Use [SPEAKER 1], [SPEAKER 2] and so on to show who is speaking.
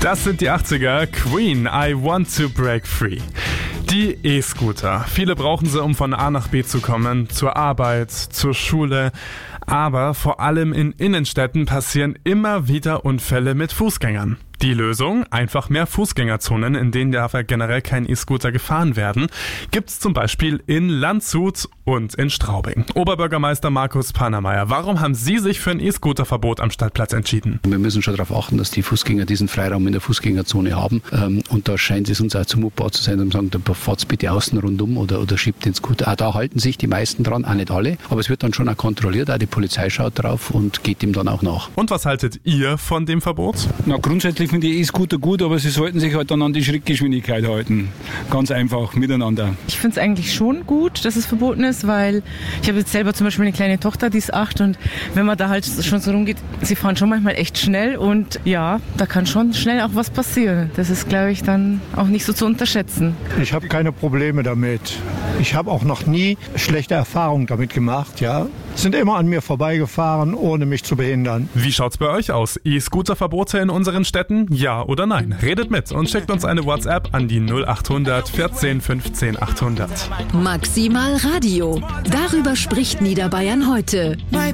[SPEAKER 1] Das sind die 80er. Queen, I Want to Break Free. Die E-Scooter. Viele brauchen sie, um von A nach B zu kommen, zur Arbeit, zur Schule. Aber vor allem in Innenstädten passieren immer wieder Unfälle mit Fußgängern. Die Lösung? Einfach mehr Fußgängerzonen, in denen dafür generell kein E-Scooter gefahren werden, gibt's zum Beispiel in Landshut und in Straubing. Oberbürgermeister Markus Panermeier, warum haben Sie sich für ein E-Scooter-Verbot am Stadtplatz entschieden?
[SPEAKER 2] Wir müssen schon darauf achten, dass die Fußgänger diesen Freiraum in der Fußgängerzone haben. Und da scheint es uns auch zumutbar zu sein, dass wir sagen, da fahrt's bitte außen rundum oder schiebt den Scooter. Auch da halten sich die meisten dran, auch nicht alle. Aber es wird dann schon auch kontrolliert, auch die Polizei schaut drauf und geht ihm dann auch nach.
[SPEAKER 1] Und was haltet ihr von dem Verbot?
[SPEAKER 3] Na, grundsätzlich finde ich E-Scooter gut, aber sie sollten sich halt dann an die Schrittgeschwindigkeit halten. Ganz einfach, miteinander.
[SPEAKER 4] Ich finde es eigentlich schon gut, dass es verboten ist, weil ich habe jetzt selber zum Beispiel eine kleine Tochter, die ist 8 und wenn man da halt schon so rumgeht, sie fahren schon manchmal echt schnell und ja, da kann schon schnell auch was passieren. Das ist, glaube ich, dann auch nicht so zu unterschätzen.
[SPEAKER 5] Ich habe keine Probleme damit. Ich habe auch noch nie schlechte Erfahrungen damit gemacht, ja. Sind immer an mir vorbeigefahren, ohne mich zu behindern.
[SPEAKER 1] Wie schaut's bei euch aus? E-Scooter-Verbote in unseren Städten? Ja oder nein? Redet mit und schickt uns eine WhatsApp an die 0800 14 15 800.
[SPEAKER 6] Maximal Radio. Darüber spricht Niederbayern heute.